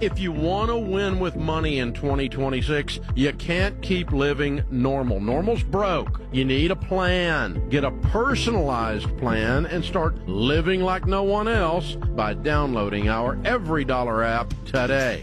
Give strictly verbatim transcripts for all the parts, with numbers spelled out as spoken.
If you want to win with money in twenty twenty-six, you can't keep living normal. Normal's broke. You need a plan. Get a personalized plan and start living like no one else by downloading our Every Dollar app today.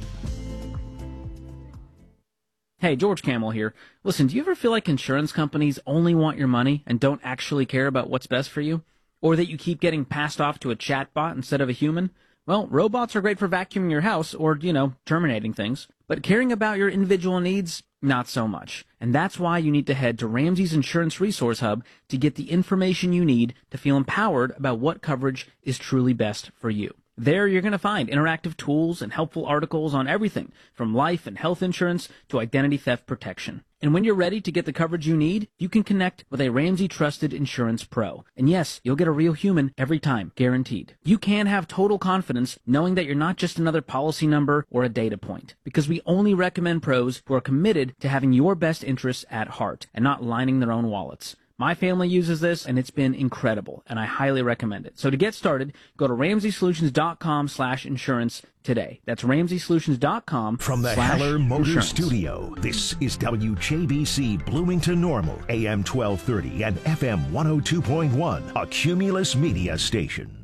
Hey, George Camel here. Listen, do you ever feel like insurance companies only want your money and don't actually care about what's best for you? Or that you keep getting passed off to a chatbot instead of a human? Well, robots are great for vacuuming your house or, you know, terminating things. But caring about your individual needs, not so much. And that's why you need to head to Ramsey's Insurance Resource Hub to get the information you need to feel empowered about what coverage is truly best for you. There you're going to find interactive tools and helpful articles on everything from life and health insurance to identity theft protection. And when you're ready to get the coverage you need, you can connect with a Ramsey Trusted Insurance Pro. And yes, you'll get a real human every time, guaranteed. You can have total confidence knowing that you're not just another policy number or a data point, because we only recommend pros who are committed to having your best interests at heart and not lining their own wallets. My family uses this, and it's been incredible, and I highly recommend it. So to get started, go to ramsey solutions dot com slash insurance today. That's ramsey solutions dot com From the Heller Motor Studio, this is W J B C Bloomington Normal, A M twelve thirty and F M one oh two point one, a Cumulus Media station.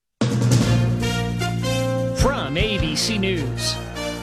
From A B C News,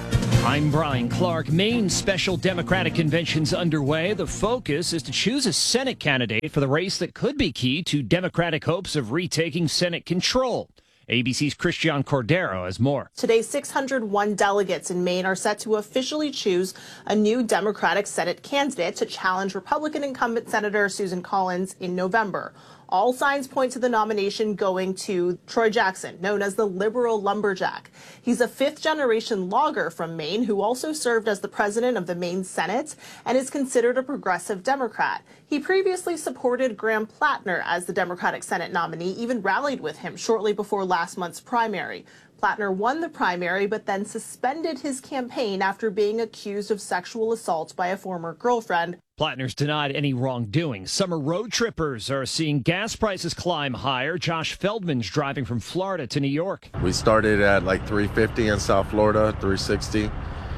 I'm Brian Clark. Maine's special Democratic convention's underway. The focus is to choose a Senate candidate for the race that could be key to Democratic hopes of retaking Senate control. A B C's Christian Cordero has more. Today, six hundred one delegates in Maine are set to officially choose a new Democratic Senate candidate to challenge Republican incumbent Senator Susan Collins in November. All signs point to the nomination going to Troy Jackson, known as the liberal lumberjack. He's a fifth-generation logger from Maine who also served as the president of the Maine Senate and is considered a progressive Democrat. He previously supported Graham Plattner as the Democratic Senate nominee, even rallied with him shortly before last month's primary. Plattner won the primary, but then suspended his campaign after being accused of sexual assault by a former girlfriend. Plattner's denied any wrongdoing. Summer road trippers are seeing gas prices climb higher. Josh Feldman's driving from Florida to New York. We started at like three fifty in South Florida, three sixty.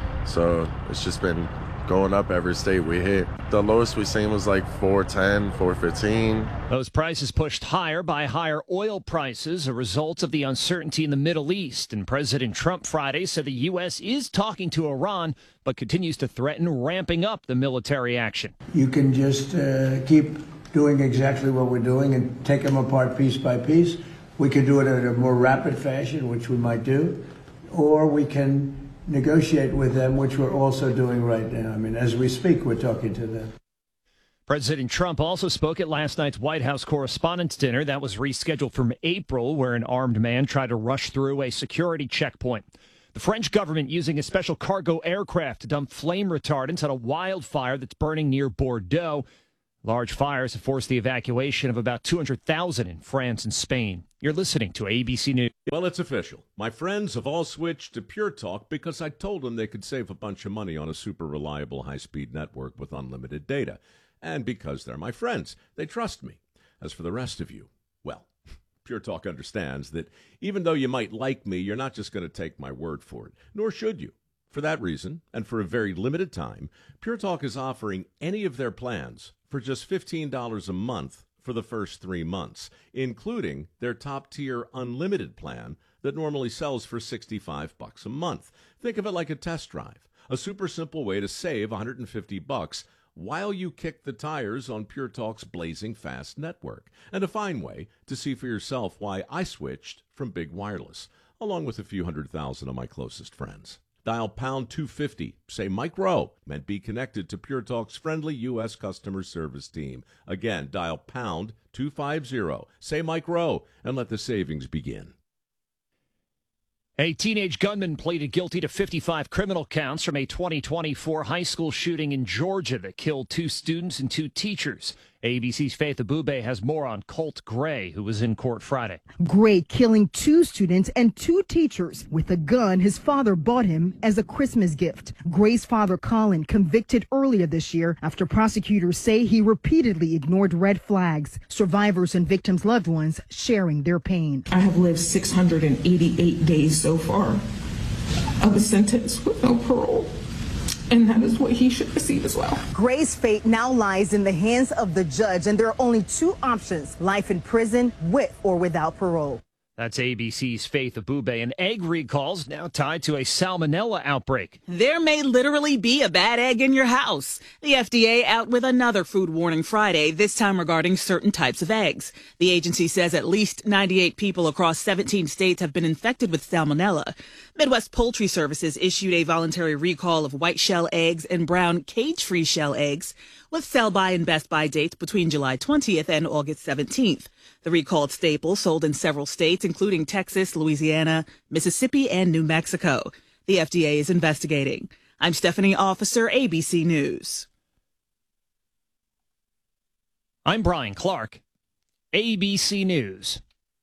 So it's just been going up every state we hit. The lowest we seen was like four ten, four fifteen. Those prices pushed higher by higher oil prices, a result of the uncertainty in the Middle East. And President Trump Friday said the U S is talking to Iran, but continues to threaten ramping up the military action. You can just uh, keep doing exactly what we're doing and take them apart piece by piece. We can do it in a more rapid fashion, which we might do, or we can negotiate with them, which we're also doing right now. I mean, as we speak, we're talking to them. President Trump also spoke at last night's White House Correspondents' Dinner. That was rescheduled from April, where an armed man tried to rush through a security checkpoint. The French government using a special cargo aircraft to dump flame retardants on a wildfire that's burning near Bordeaux. Large fires have forced the evacuation of about two hundred thousand in France and Spain. You're listening to A B C News. Well, it's official. My friends have all switched to Pure Talk because I told them they could save a bunch of money on a super reliable high-speed network with unlimited data. And because they're my friends, they trust me. As for the rest of you, well, Pure Talk understands that even though you might like me, you're not just going to take my word for it, nor should you. For that reason, and for a very limited time, Pure Talk is offering any of their plans for just fifteen dollars a month for the first three months, including their top-tier unlimited plan that normally sells for sixty-five bucks a month. Think of it like a test drive, a super simple way to save one hundred fifty bucks while you kick the tires on Pure Talk's blazing fast network, and a fine way to see for yourself why I switched from Big Wireless, along with a few hundred thousand of my closest friends. Dial pound two fifty, say Mike Rowe, and be connected to Pure Talk's friendly U S customer service team. Again, dial pound two fifty, say Mike Rowe, and let the savings begin. A teenage gunman pleaded guilty to fifty-five criminal counts from a twenty twenty-four high school shooting in Georgia that killed two students and two teachers. A B C's Faith Abube has more on Colt Gray, who was in court Friday. Gray killing two students and two teachers with a gun his father bought him as a Christmas gift. Gray's father, Colin, convicted earlier this year after prosecutors say he repeatedly ignored red flags. Survivors and victims' loved ones sharing their pain. I have lived six hundred eighty-eight days so far. of a sentence with no parole. And that is what he should receive as well. Gray's fate now lies in the hands of the judge, and there are only two options: life in prison with or without parole. That's A B C's Faith Abube. And egg recalls now tied to a salmonella outbreak. There may literally be a bad egg in your house. The F D A out with another food warning Friday, this time regarding certain types of eggs. The agency says at least ninety-eight people across seventeen states have been infected with salmonella. Midwest Poultry Services issued a voluntary recall of white shell eggs and brown cage-free shell eggs with sell-by and best-by dates between July twentieth and August seventeenth. The recalled staples sold in several states, including Texas, Louisiana, Mississippi, and New Mexico. The F D A is investigating. I'm Stephanie Officer, A B C News. I'm Brian Clark, A B C News.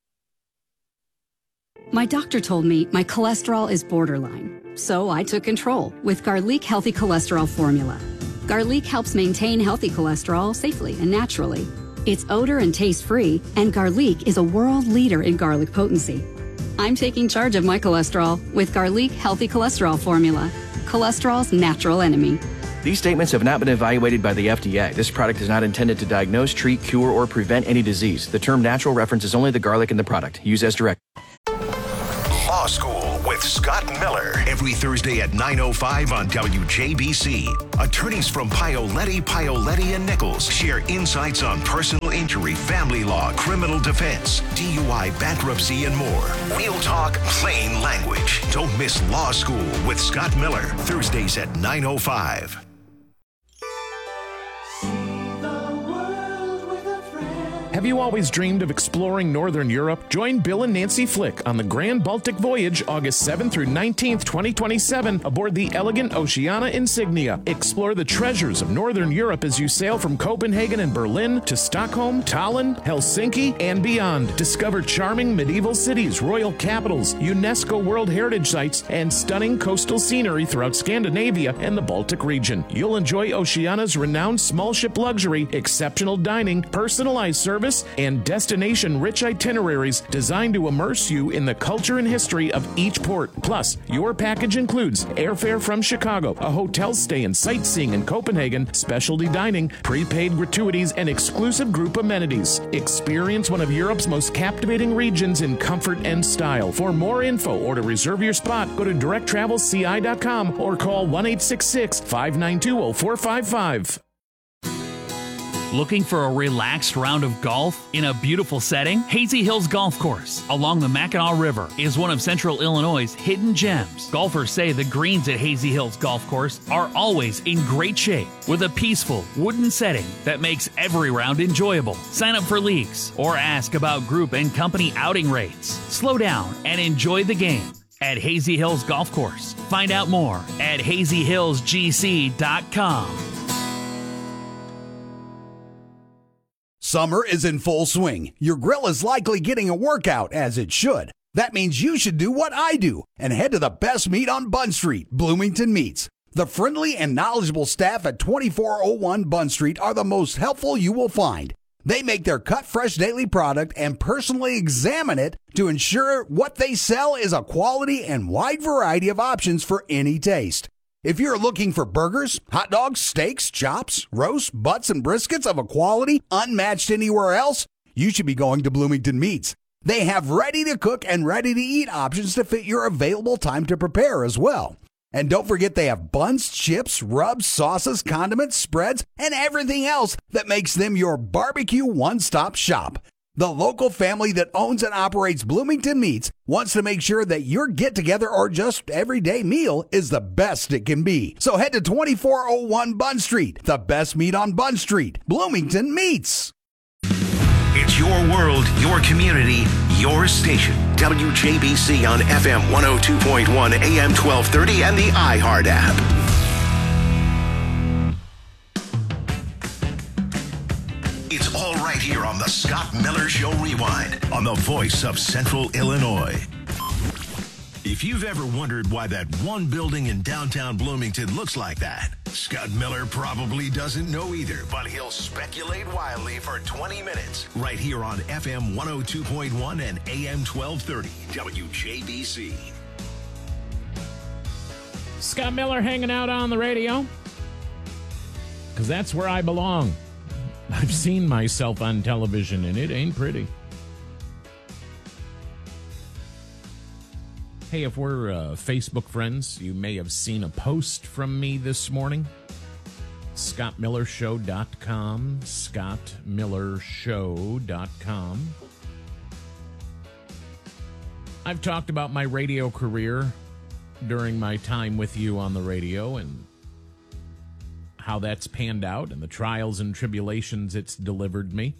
My doctor told me my cholesterol is borderline, so I took control with Garlic Healthy Cholesterol Formula. Garlic helps maintain healthy cholesterol safely and naturally. It's odor and taste-free, and Garlic is a world leader in garlic potency. I'm taking charge of my cholesterol with Garlic Healthy Cholesterol Formula, cholesterol's natural enemy. These statements have not been evaluated by the F D A. This product is not intended to diagnose, treat, cure, or prevent any disease. The term natural references only the garlic in the product. Use as directed. Law School with Scott Miller. Every Thursday at nine oh five on W J B C. Attorneys from Paoletti, Paoletti and Nichols share insights on personal injury, family law, criminal defense, D U I, bankruptcy, and more. Real talk, plain language. Don't miss Law School with Scott Miller. Thursdays at nine oh five. Have you always dreamed of exploring Northern Europe? Join Bill and Nancy Flick on the Grand Baltic Voyage August seventh through nineteenth, twenty twenty-seven aboard the elegant Oceana Insignia. Explore the treasures of Northern Europe as you sail from Copenhagen and Berlin to Stockholm, Tallinn, Helsinki, and beyond. Discover charming medieval cities, royal capitals, UNESCO World Heritage Sites, and stunning coastal scenery throughout Scandinavia and the Baltic region. You'll enjoy Oceana's renowned small ship luxury, exceptional dining, personalized service, and destination-rich itineraries designed to immerse you in the culture and history of each port. Plus, your package includes airfare from Chicago, a hotel stay and sightseeing in Copenhagen, specialty dining, prepaid gratuities, and exclusive group amenities. Experience one of Europe's most captivating regions in comfort and style. For more info or to reserve your spot, go to direct travel c i dot com or call one eight six six, five nine two, zero four five five. Looking for a relaxed round of golf in a beautiful setting? Hazy Hills Golf Course along the Mackinac River is one of Central Illinois' hidden gems. Golfers say the greens at Hazy Hills Golf Course are always in great shape with a peaceful wooden setting that makes every round enjoyable. Sign up for leagues or ask about group and company outing rates. Slow down and enjoy the game at Hazy Hills Golf Course. Find out more at hazy hills g c dot com. Summer is in full swing. Your grill is likely getting a workout, as it should. That means you should do what I do and head to the best meat on Bunn Street, Bloomington Meats. The friendly and knowledgeable staff at twenty-four oh one Bunn Street are the most helpful you will find. They make their cut fresh daily product and personally examine it to ensure what they sell is a quality and wide variety of options for any taste. If you're looking for burgers, hot dogs, steaks, chops, roasts, butts, and briskets of a quality unmatched anywhere else, you should be going to Bloomington Meats. They have ready-to-cook and ready-to-eat options to fit your available time to prepare as well. And don't forget they have buns, chips, rubs, sauces, condiments, spreads, and everything else that makes them your barbecue one-stop shop. The local family that owns and operates Bloomington Meats wants to make sure that your get-together or just everyday meal is the best it can be. So head to twenty-four oh one Bunn Street, the best meat on Bunn Street, Bloomington Meats. It's your world, your community, your station. W J B C on F M one oh two point one, A M twelve thirty, and the iHeart app. It's all right here on the Scott Miller Show Rewind on the voice of Central Illinois. If you've ever wondered why that one building in downtown Bloomington looks like that, Scott Miller probably doesn't know either, but he'll speculate wildly for twenty minutes right here on F M one oh two point one and A M twelve thirty W J B C. Scott Miller hanging out on the radio. Because that's where I belong. I've seen myself on television, and it ain't pretty. Hey, if we're uh, Facebook friends, you may have seen a post from me this morning. Scott Miller Show dot com. Scott Miller Show dot com. I've talked about my radio career during my time with you on the radio and how that's panned out and the trials and tribulations it's delivered me.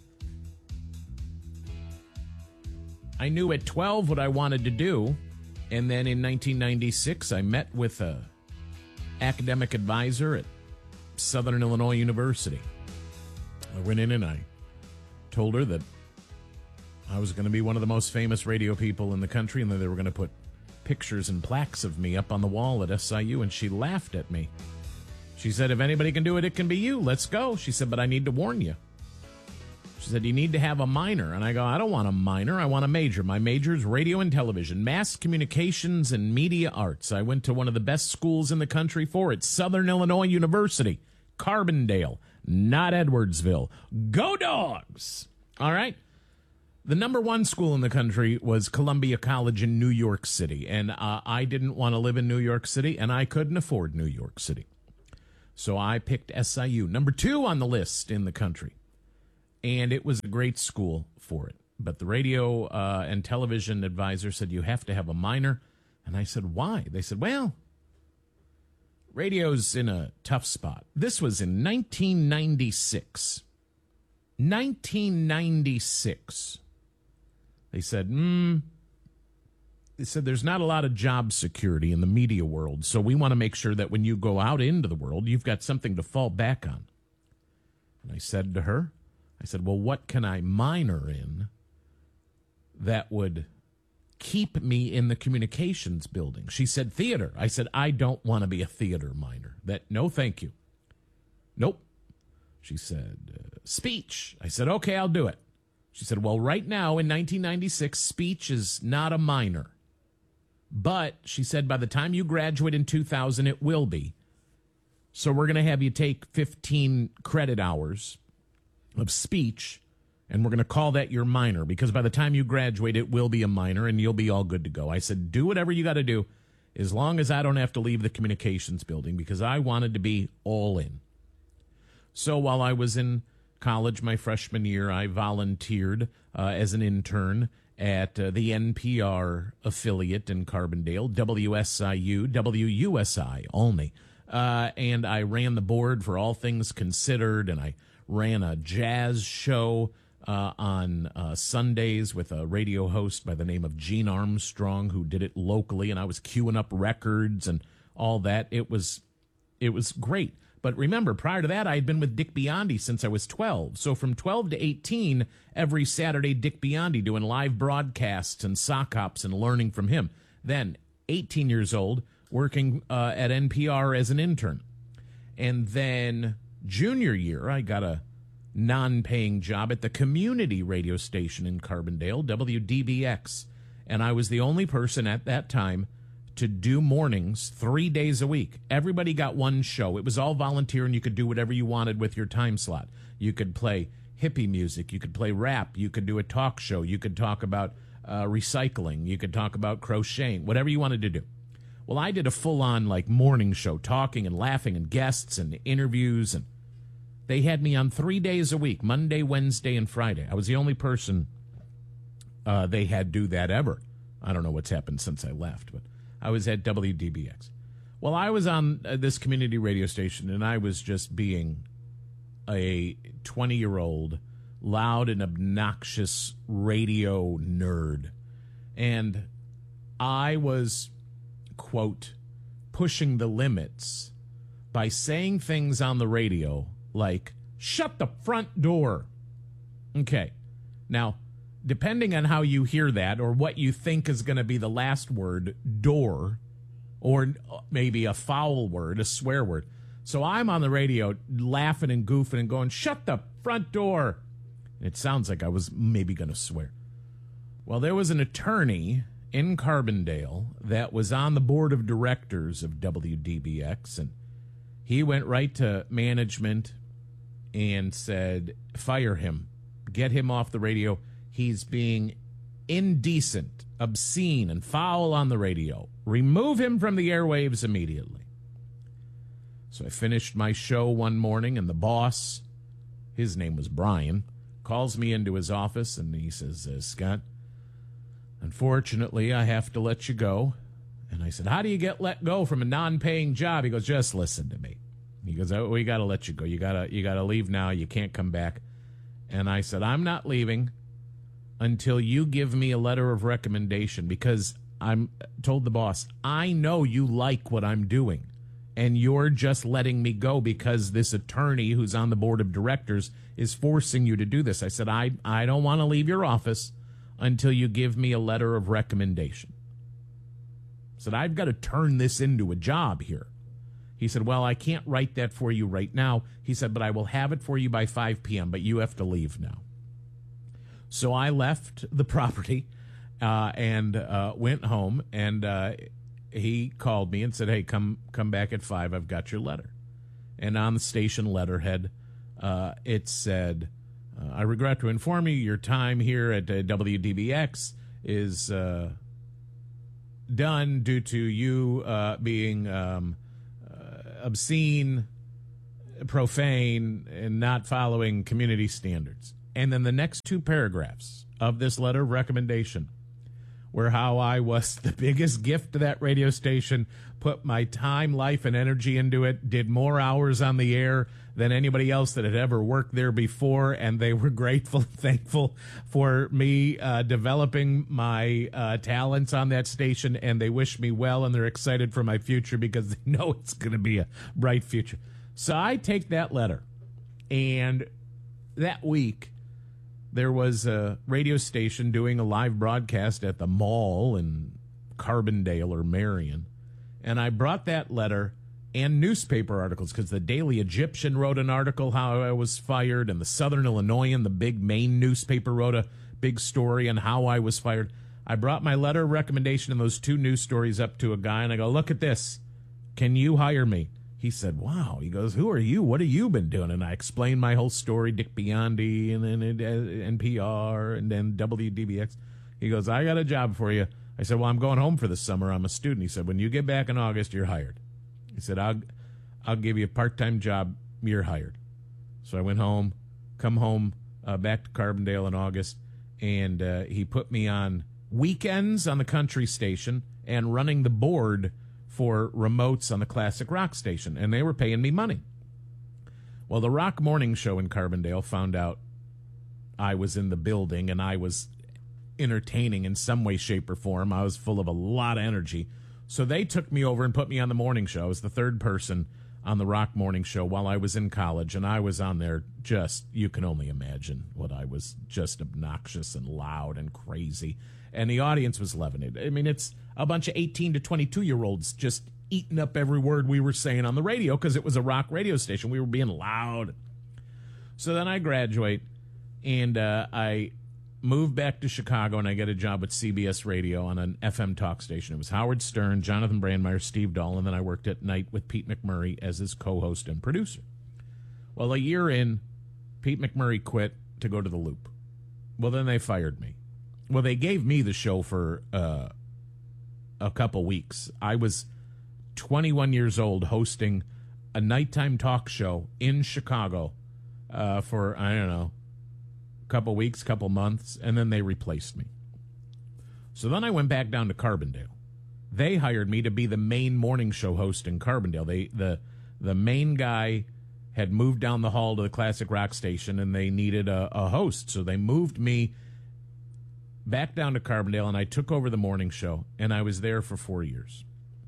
I knew at twelve what I wanted to do, and then in nineteen ninety-six I met with a academic advisor at Southern Illinois University. I went in and I told her that I was going to be one of the most famous radio people in the country and that they were going to put pictures and plaques of me up on the wall at S I U, and she laughed at me. She said, if anybody can do it, it can be you. Let's go. She said, but I need to warn you. She said, you need to have a minor. And I go, I don't want a minor. I want a major. My major is radio and television, mass communications and media arts. I went to one of the best schools in the country for it, Southern Illinois University, Carbondale, not Edwardsville. Go Dogs! All right. The number one school in the country was Columbia College in New York City. And uh, I didn't want to live in New York City, and I couldn't afford New York City. So I picked S I U, number two on the list in the country. And it was a great school for it. But the radio uh, and television advisor said, you have to have a minor. And I said, why? They said, well, radio's in a tough spot. This was in nineteen ninety-six. nineteen ninety-six. They said, hmm. They said there's not a lot of job security in the media world, so we want to make sure that when you go out into the world, you've got something to fall back on. And I said to her, I said, well, what can I minor in that would keep me in the communications building? She said, theater. I said, I don't want to be a theater minor. That, no, thank you. Nope. She said, uh, speech. I said, okay, I'll do it. She said, well, right now in nineteen ninety-six, speech is not a minor. But, she said, by the time you graduate in two thousand, it will be. So we're going to have you take fifteen credit hours of speech, and we're going to call that your minor, because by the time you graduate, it will be a minor, and you'll be all good to go. I said, do whatever you got to do, as long as I don't have to leave the communications building, because I wanted to be all in. So while I was in college my freshman year, I volunteered uh, as an intern at uh, the N P R affiliate in Carbondale, W S I U, W U S I, Olney. Uh, and I ran the board for All Things Considered, and I ran a jazz show uh, on uh, Sundays with a radio host by the name of Gene Armstrong, who did it locally, and I was queuing up records and all that. It was, it was great. But remember, prior to that, I had been with Dick Biondi since I was twelve. So from twelve to eighteen, every Saturday, Dick Biondi doing live broadcasts and sock hops and learning from him. Then, eighteen years old, working uh, at N P R as an intern. And then junior year, I got a non-paying job at the community radio station in Carbondale, W D B X. And I was the only person at that time to do mornings three days a week. Everybody got one show. It was all volunteer, and you could do whatever you wanted with your time slot. You could play hippie music. You could play rap. You could do a talk show. You could talk about uh, recycling. You could talk about crocheting, whatever you wanted to do. Well, I did a full-on like morning show, talking and laughing and guests and interviews, and they had me on three days a week, Monday, Wednesday, and Friday. I was the only person uh, they had do that ever. I don't know what's happened since I left, but I was at W D B X. Well, I was on uh, this community radio station, and I was just being a twenty-year-old, loud and obnoxious radio nerd. And I was, quote, pushing the limits by saying things on the radio like, shut the front door. Okay. Now, depending on how you hear that or what you think is going to be the last word, door, or maybe a foul word, a swear word. So I'm on the radio laughing and goofing and going, shut the front door. It sounds like I was maybe going to swear. Well, there was an attorney in Carbondale that was on the board of directors of W D B X, and he went right to management and said, fire him, get him off the radio. He's being indecent, obscene, and foul on the radio. Remove him from the airwaves immediately. So I finished my show one morning, and the boss, his name was Brian, calls me into his office, and he says, uh, Scott, unfortunately, I have to let you go. And I said, how do you get let go from a non-paying job? He goes, just listen to me. He goes, oh, we got to let you go. You got to you got to leave now. You can't come back. And I said, I'm not leaving until you give me a letter of recommendation, because I'm told the boss, I know you like what I'm doing, and you're just letting me go because this attorney who's on the board of directors is forcing you to do this. I said, I, I don't want to leave your office until you give me a letter of recommendation. I said, I've got to turn this into a job here. He said, well, I can't write that for you right now. He said, but I will have it for you by five p.m., but you have to leave now. So I left the property uh, and uh, went home, and uh, he called me and said, hey, come come back at five. I've got your letter. And on the station letterhead, uh, it said, uh, I regret to inform you your time here at uh, W D B X is uh, done due to you uh, being um, uh, obscene, profane, and not following community standards. And then the next two paragraphs of this letter of recommendation were how I was the biggest gift to that radio station, put my time, life, and energy into it, did more hours on the air than anybody else that had ever worked there before, and they were grateful and thankful for me uh, developing my uh, talents on that station, and they wish me well, and they're excited for my future because they know it's going to be a bright future. So I take that letter, and that week, there was a radio station doing a live broadcast at the mall in Carbondale or Marion, and I brought that letter and newspaper articles because the Daily Egyptian wrote an article how I was fired, and the Southern Illinoisan, the big Maine newspaper, wrote a big story on how I was fired. I brought my letter of recommendation and those two news stories up to a guy, and I go, look at this. Can you hire me? He said, wow. He goes, who are you? What have you been doing? And I explained my whole story, Dick Biondi, and then N P R, and then W D B X. He goes, I got a job for you. I said, well, I'm going home for the summer. I'm a student. He said, when you get back in August, you're hired. He said, I'll, I'll give you a part-time job. You're hired. So I went home, come home uh, back to Carbondale in August, and uh, he put me on weekends on the country station and running the board for remotes on the classic rock station, and they were paying me money. Well, the Rock Morning Show in Carbondale found out I was in the building and I was entertaining in some way, shape, or form. I was full of a lot of energy. So they took me over and put me on the morning show. I was the third person on the Rock Morning Show while I was in college, and I was on there just, you can only imagine what I was, just obnoxious and loud and crazy. And the audience was loving it. I mean, it's a bunch of eighteen to twenty-two-year-olds just eating up every word we were saying on the radio because it was a rock radio station. We were being loud. So then I graduate, and uh, I moved back to Chicago, and I get a job at C B S Radio on an F M talk station. It was Howard Stern, Jonathan Brandmeier, Steve Dahl, and then I worked at night with Pete McMurray as his co-host and producer. Well, a year in, Pete McMurray quit to go to the Loop. Well, then they fired me. Well, they gave me the show for uh, a couple weeks. I was twenty-one years old hosting a nighttime talk show in Chicago uh, for, I don't know, a couple weeks, couple months, and then they replaced me. So then I went back down to Carbondale. They hired me to be the main morning show host in Carbondale. They the the main guy had moved down the hall to the classic rock station, and they needed a, a host. So they moved me back down to Carbondale, and I took over the morning show, and I was there for four years.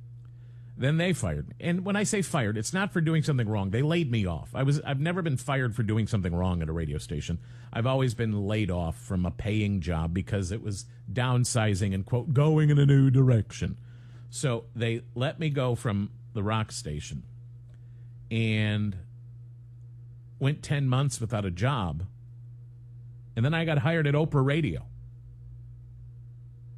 Then they fired me. And when I say fired, it's not for doing something wrong. They laid me off. I was, I've never been fired for doing something wrong at a radio station. I've always been laid off from a paying job because it was downsizing and, quote, going in a new direction. So they let me go from the rock station and went ten months without a job. And then I got hired at Oprah Radio.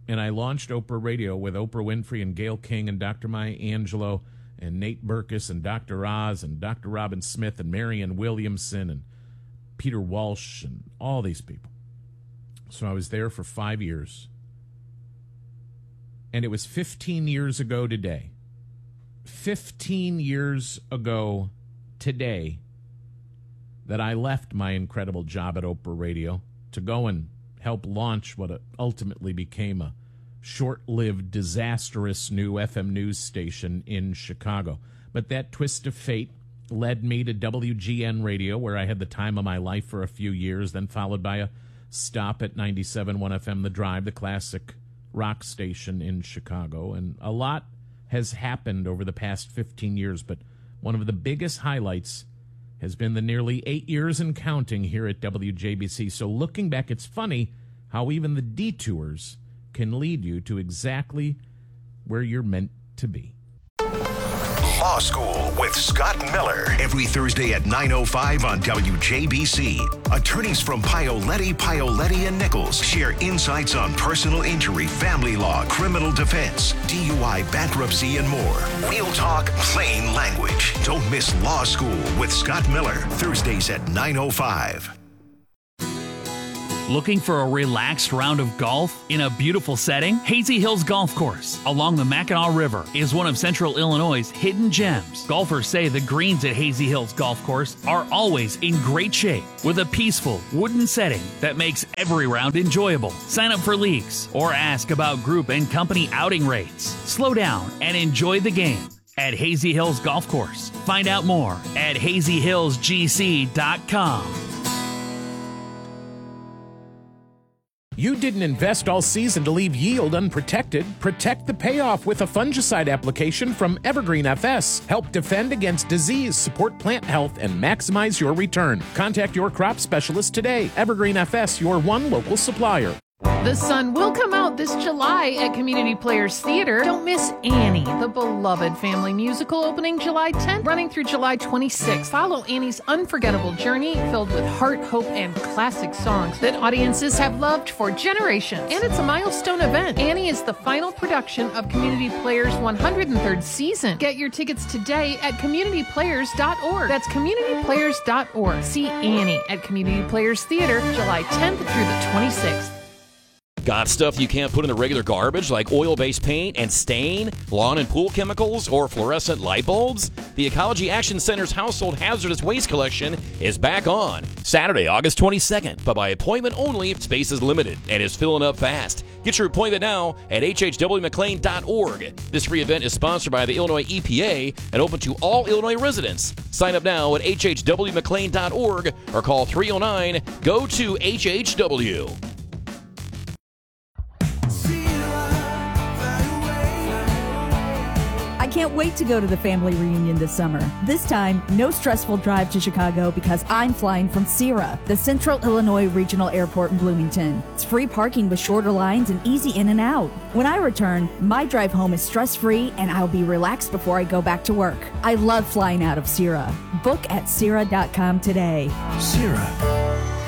and I launched Oprah Radio with Oprah Winfrey and Gayle King and Doctor Maya Angelou and Nate Berkus and Doctor Oz and Doctor Robin Smith and Marianne Williamson and Peter Walsh and all these people. So I was there for five years. And it was fifteen years ago today. fifteen years ago today that I left my incredible job at Oprah Radio to go and help launch what ultimately became a short-lived, disastrous new F M news station in Chicago. But that twist of fate led me to W G N Radio, where I had the time of my life for a few years, then followed by a stop at ninety-seven point one F M The Drive, the classic rock station in Chicago. And a lot has happened over the past fifteen years, but one of the biggest highlights has been the nearly eight years and counting here at W J B C. So looking back, it's funny how even the detours can lead you to exactly where you're meant to be. Law School with Scott Miller. Every Thursday at nine oh five on W J B C. Attorneys from Paoletti, Paoletti and Nichols share insights on personal injury, family law, criminal defense, D U I, bankruptcy, and more. Real talk, plain language. Don't miss Law School with Scott Miller. Thursdays at nine oh five. Looking for a relaxed round of golf in a beautiful setting? Hazy Hills Golf Course along the Mackinac River is one of Central Illinois' hidden gems. Golfers say the greens at Hazy Hills Golf Course are always in great shape with a peaceful wooden setting that makes every round enjoyable. Sign up for leagues or ask about group and company outing rates. Slow down and enjoy the game at Hazy Hills Golf Course. Find out more at hazy hills g c dot com. You didn't invest all season to leave yield unprotected. Protect the payoff with a fungicide application from Evergreen F S. Help defend against disease, support plant health, and maximize your return. Contact your crop specialist today. Evergreen F S, your one local supplier. The sun will come out this July at Community Players Theater. Don't miss Annie, the beloved family musical, opening July tenth, running through July twenty-sixth. Follow Annie's unforgettable journey filled with heart, hope, and classic songs that audiences have loved for generations. And it's a milestone event. Annie is the final production of Community Players' one hundred third season. Get your tickets today at community players dot org. That's community players dot org. See Annie at Community Players Theater July tenth through the twenty-sixth. Got stuff you can't put in the regular garbage like oil-based paint and stain, lawn and pool chemicals, or fluorescent light bulbs? The Ecology Action Center's Household Hazardous Waste Collection is back on Saturday, August twenty-second, but by appointment only. Space is limited and is filling up fast. Get your appointment now at h h w mclean dot org. This free event is sponsored by the Illinois E P A and open to all Illinois residents. Sign up now at h h w mclean dot org or call three oh nine, G O two H H W. I can't wait to go to the family reunion this summer. This time, no stressful drive to Chicago because I'm flying from SERA, the Central Illinois Regional Airport in Bloomington. It's free parking with shorter lines and easy in and out. When I return, my drive home is stress-free and I'll be relaxed before I go back to work. I love flying out of SERA. Book at sera dot com today. SERA.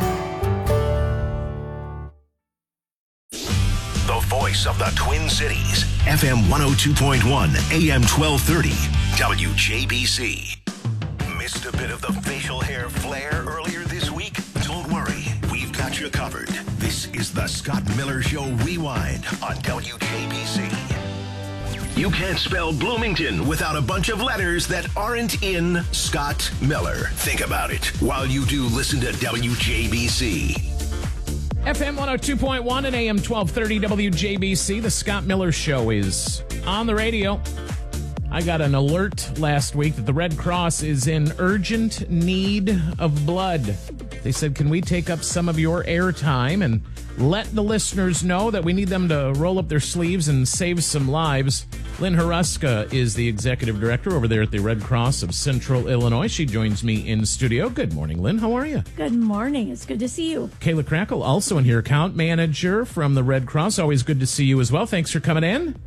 Voice of the Twin Cities, F M one oh two point one, A M twelve thirty, W J B C. Missed a bit of the facial hair flare earlier this week? Don't worry, we've got you covered. This is the Scott Miller Show Rewind on W J B C. You can't spell Bloomington without a bunch of letters that aren't in Scott Miller. Think about it while you do listen to W J B C. F M one oh two point one and A M twelve thirty W J B C. The Scott Miller Show is on the radio. I got an alert last week that the Red Cross is in urgent need of blood. They said, can we take up some of your airtime and let the listeners know that we need them to roll up their sleeves and save some lives? Lynn Haruska is the executive director over there at the Red Cross of Central Illinois. She joins me in studio. Good morning, Lynn. How are you? Good morning. It's good to see you. Kayla Crackle, also in here, account manager from the Red Cross. Always good to see you as well. Thanks for coming in.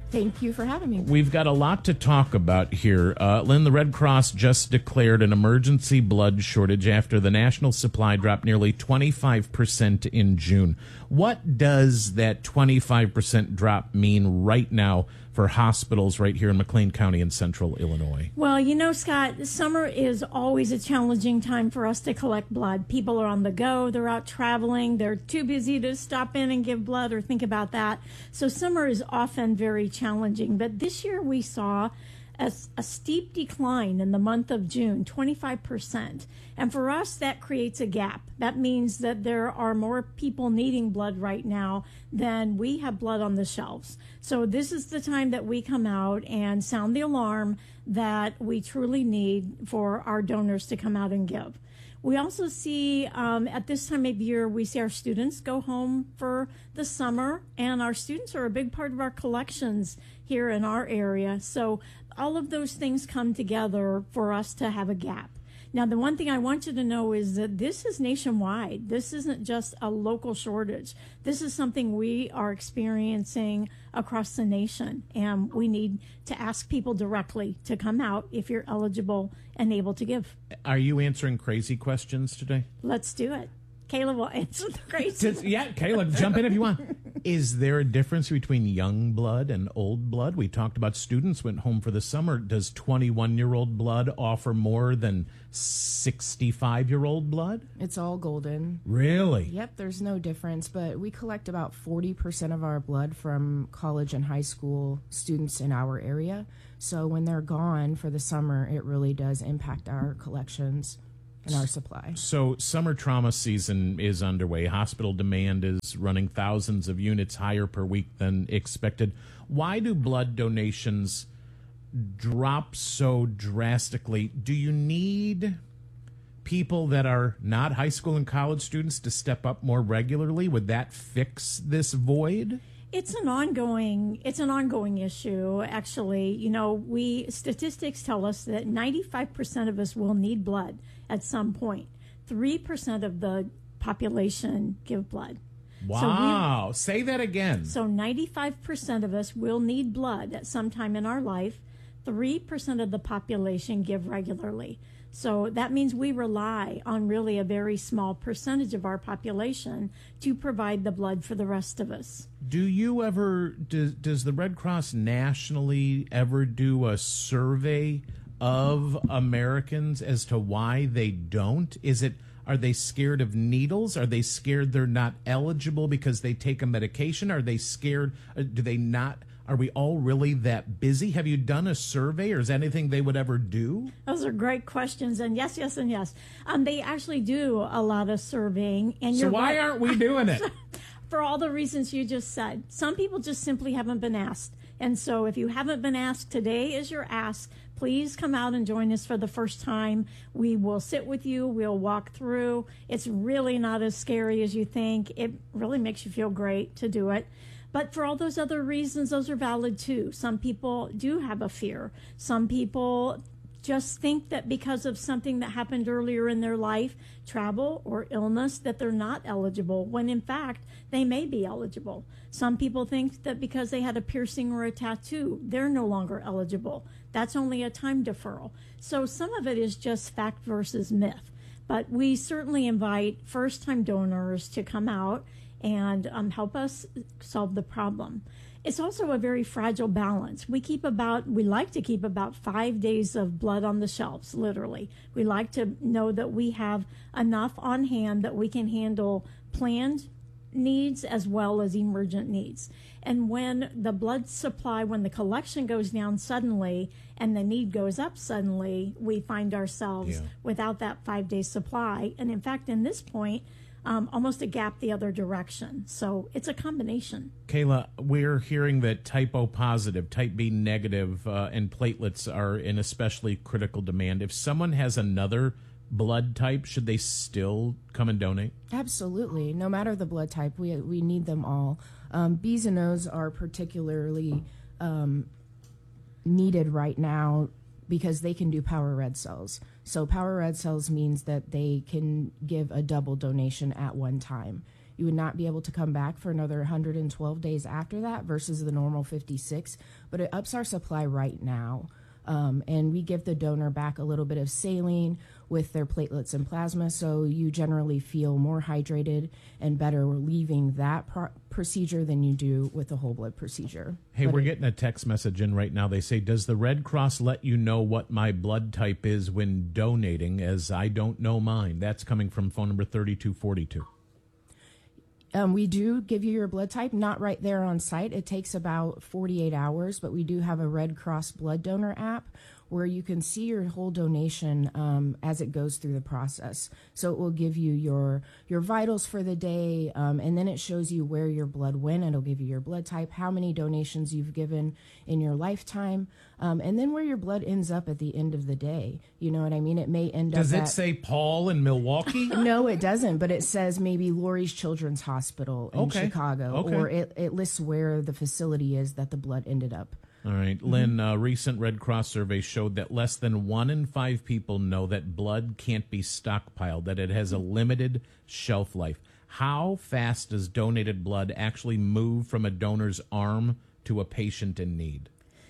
Thank you for having me. We've got a lot to talk about here. Uh, Lynn, the Red Cross just declared an emergency blood shortage after the national supply dropped nearly twenty-five percent in June. What does that twenty-five percent drop mean right now for hospitals right here in McLean County in central Illinois? Well, you know, Scott, summer is always a challenging time for us to collect blood. People are on the go. They're out traveling. They're too busy to stop in and give blood or think about that. So summer is often very challenging. But this year we saw a, a steep decline in the month of June, twenty-five percent. And for us, that creates a gap. That means that there are more people needing blood right now than we have blood on the shelves. So this is the time that we come out and sound the alarm that we truly need for our donors to come out and give. We also see um, at this time of year, we see our students go home for the summer, and our students are a big part of our collections here in our area. So all of those things come together for us to have a gap. Now, the one thing I want you to know is that this is nationwide. This isn't just a local shortage. This is something we are experiencing across the nation, and we need to ask people directly to come out if you're eligible and able to give. Are you answering crazy questions today? Let's do it. Kayla will answer the crazy. Does, yeah, Kayla, jump in if you want. Is there a difference between young blood and old blood? We talked about students went home for the summer. Does twenty-one-year-old blood offer more than sixty-five-year-old blood? It's all golden. Really? Yep, there's no difference, but we collect about forty percent of our blood from college and high school students in our area. So when they're gone for the summer, it really does impact our collections and our supply. So summer trauma season is underway. Hospital demand is running thousands of units higher per week than expected. Why do blood donations drop so drastically? Do you need people that are not high school and college students to step up more regularly? Would that fix this void? It's an ongoing it's an ongoing issue, actually. You know, we statistics tell us that ninety-five percent of us will need blood at some point. three percent of the population give blood. Wow. So we, Say that again. So ninety-five percent of us will need blood at some time in our life. three percent of the population give regularly. So that means we rely on really a very small percentage of our population to provide the blood for the rest of us. Do you ever, does, does the Red Cross nationally ever do a survey of Americans as to why they don't? Is it, are they scared of needles? Are they scared they're not eligible because they take a medication? Are they scared, do they not, are we all really that busy? Have you done a survey, or is that anything they would ever do? Those are great questions, and yes, yes, and yes. Um, they actually do a lot of surveying. And so you're why right. aren't we doing it? For all the reasons you just said. Some people just simply haven't been asked. And so if you haven't been asked, today is your ask. Please come out and join us for the first time. We will sit with you. We'll walk through. It's really not as scary as you think. It really makes you feel great to do it. But for all those other reasons, those are valid too. Some people do have a fear. Some people just think that because of something that happened earlier in their life, travel or illness, that they're not eligible, when in fact they may be eligible. Some people think that because they had a piercing or a tattoo, they're no longer eligible. That's only a time deferral. So some of it is just fact versus myth. But we certainly invite first-time donors to come out and um, help us solve the problem. It's also a very fragile balance. We keep about, we like to keep about five days of blood on the shelves, literally. We like to know that we have enough on hand that we can handle planned needs as well as emergent needs. And when the blood supply, when the collection goes down suddenly and the need goes up suddenly, we find ourselves yeah. without that five-day supply. And in fact, in this point, Um, almost a gap the other direction. So it's a combination. Kayla, we're hearing that type O positive, type B negative, uh, and platelets are in especially critical demand. If someone has another blood type, should they still come and donate? Absolutely. No matter the blood type, we we need them all. Um, B's and O's are particularly um, needed right now because they can do power red cells. So power red cells means that they can give a double donation at one time. You would not be able to come back for another one hundred twelve days after that versus the normal fifty-six, but it ups our supply right now. Um, and we give the donor back a little bit of saline with their platelets and plasma, so you generally feel more hydrated and better leaving that pro- procedure than you do with the whole blood procedure. Hey, But we're it- getting a text message in right now. They say, does the Red Cross let you know what my blood type is when donating, as I don't know mine? That's coming from phone number thirty-two forty-two. Um, we do give you your blood type, not right there on site. It takes about forty-eight hours, but we do have a Red Cross blood donor app where you can see your whole donation um, as it goes through the process. So it will give you your your vitals for the day, um, and then it shows you where your blood went. It'll give you your blood type, how many donations you've given in your lifetime, um, and then where your blood ends up at the end of the day. You know what I mean? It may end Does up it at, say Paul in Milwaukee? No, it doesn't, but it says maybe Lurie's Children's Hospital in Okay. Chicago, Okay. or it, it lists where the facility is that the blood ended up. All right, Lynn, uh, recent Red Cross survey showed that less than one in five people know that blood can't be stockpiled, that it has a limited shelf life. How fast does donated blood actually move from a donor's arm to a patient in need?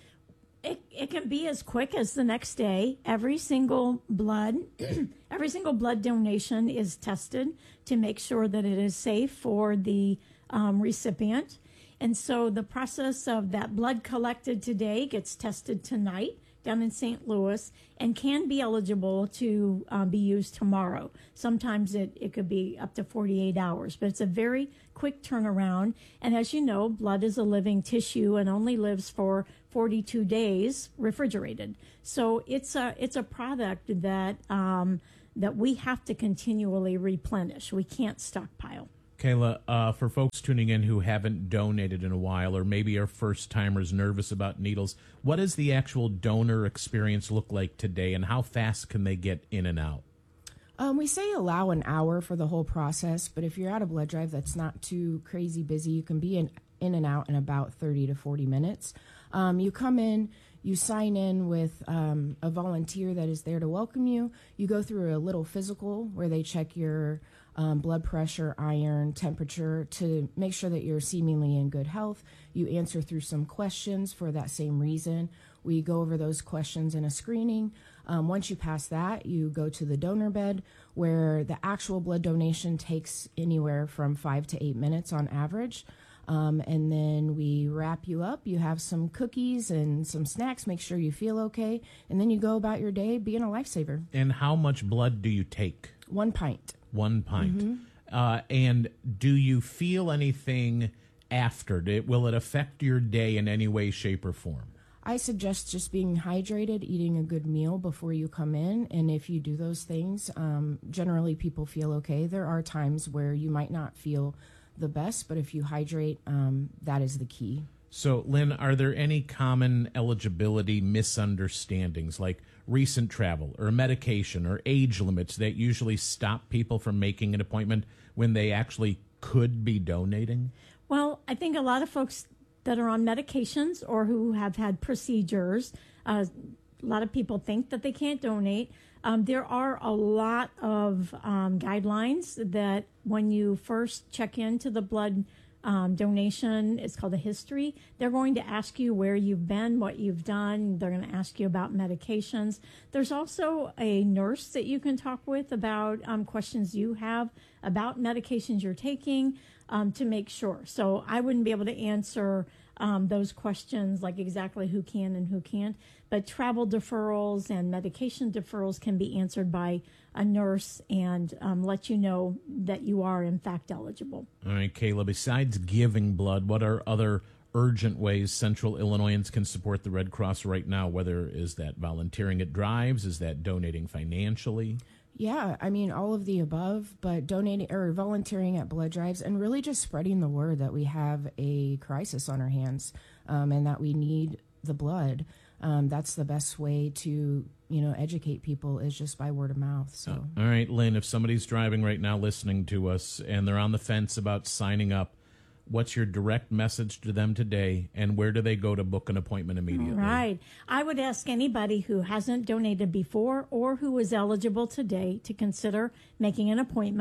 It, it can be as quick as the next day. Every single blood, every single blood donation is tested to make sure that it is safe for the um, recipient. And so the process of that blood collected today gets tested tonight down in Saint Louis and can be eligible to uh, be used tomorrow. Sometimes it, it could be up to forty-eight hours, but it's a very quick turnaround. And as you know, blood is a living tissue and only lives for forty-two days refrigerated. So it's a it's a product that um, that we have to continually replenish. We can't stockpile. Kayla, uh, for folks tuning in who haven't donated in a while or maybe are first-timers nervous about needles, what does the actual donor experience look like today, and how fast can they get in and out? Um, we say allow an hour for the whole process, but if you're at a blood drive that's not too crazy busy, you can be in, in and out in about thirty to forty minutes. Um, you come in, you sign in with um, a volunteer that is there to welcome you. You go through a little physical where they check your um, blood pressure, iron, temperature to make sure that you're seemingly in good health. You answer through some questions for that same reason. We go over those questions in a screening. Um, once you pass that, you go to the donor bed where the actual blood donation takes anywhere from five to eight minutes on average. Um, and then we wrap you up. You have some cookies and some snacks, make sure you feel okay. And then you go about your day being a lifesaver. And how much blood do you take? One pint. One pint. Mhm. Uh, and do you feel anything after? Do- Will it affect your day in any way, shape, or form? I suggest just being hydrated, eating a good meal before you come in. And if you do those things, um, generally people feel okay. There are times where you might not feel the best, but if you hydrate, um, that is the key. So, Lynn, are there any common eligibility misunderstandings, like recent travel or medication or age limits, that usually stop people from making an appointment when they actually could be donating? Well, I think a lot of folks that are on medications or who have had procedures, uh, a lot of people think that they can't donate. Um, there are a lot of um, guidelines that when you first check into the blood um, donation, it's called a history. They're going to ask you where you've been, what you've done. They're going to ask you about medications. There's also a nurse that you can talk with about um, questions you have about medications you're taking um, to make sure. So I wouldn't be able to answer um, those questions, like exactly who can and who can't. But travel deferrals and medication deferrals can be answered by a nurse and um, let you know that you are, in fact, eligible. All right, Kayla, besides giving blood, what are other urgent ways Central Illinoisans can support the Red Cross right now? Whether is that volunteering at drives? Is that donating financially? Yeah, I mean, all of the above, but donating or volunteering at blood drives and really just spreading the word that we have a crisis on our hands um, and that we need the blood. Um, that's the best way to, you know, educate people is just by word of mouth. So, All right, Lynn, if somebody's driving right now listening to us and they're on the fence about signing up, what's your direct message to them today, and where do they go to book an appointment immediately? Right. I would ask anybody who hasn't donated before or who is eligible today to consider making an appointment.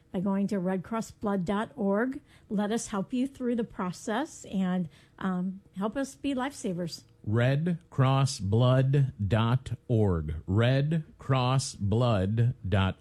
by going to red cross blood dot org. Let us help you through the process and um, help us be lifesavers. red cross blood dot org. red cross blood dot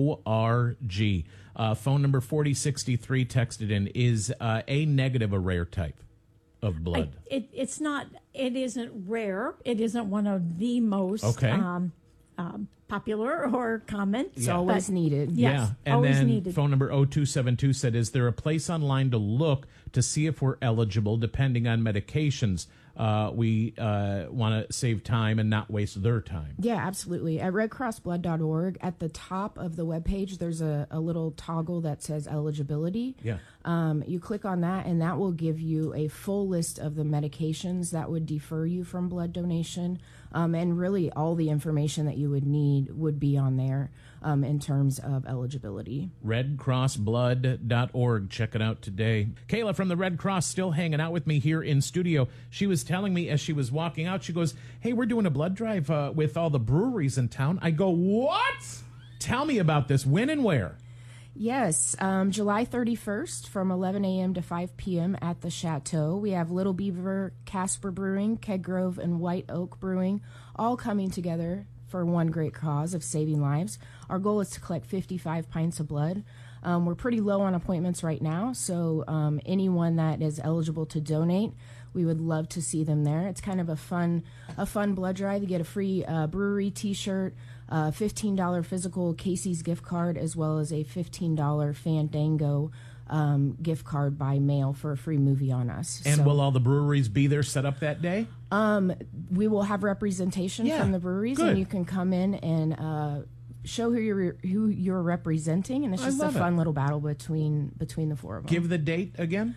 org. Uh, phone number forty sixty-three texted in. Is uh, A negative a rare type of blood? I, it, it's not, it isn't rare. It isn't one of the most Okay. um, um, popular or common. It's always needed. Yes, yeah. And always then needed. phone number oh two seven two said, is there a place online to look to see if we're eligible depending on medications? Uh, we uh, want to save time and not waste their time. Yeah, absolutely. At red cross blood dot org, at the top of the webpage, there's a, a little toggle that says eligibility. Yeah. Um, you click on that, and that will give you a full list of the medications that would defer you from blood donation. Um, and really, all the information that you would need would be on there um, in terms of eligibility. red cross blood dot org. Check it out today. Kayla from the Red Cross still hanging out with me here in studio. She was telling me as she was walking out, she goes, hey, we're doing a blood drive uh, with all the breweries in town. I go, what? Tell me about this. When and where? Yes, um, July thirty-first from eleven a.m. to five p.m. at the Chateau. We have Little Beaver, Casper Brewing, Keg Grove, and White Oak Brewing all coming together for one great cause of saving lives. Our goal is to collect fifty-five pints of blood. Um, we're pretty low on appointments right now, so um, anyone that is eligible to donate, we would love to see them there. It's kind of a fun, a fun blood drive. You get a free uh, brewery T-shirt, a fifteen dollars physical Casey's gift card, as well as a fifteen dollars Fandango um, gift card by mail for a free movie on us. And So, will all the breweries be there set up that day? um, we will have representation Yeah, from the breweries, good. and you can come in and uh, show who you're who you're representing, and it's I just a love it. fun little battle between between the four of them. Give the date again.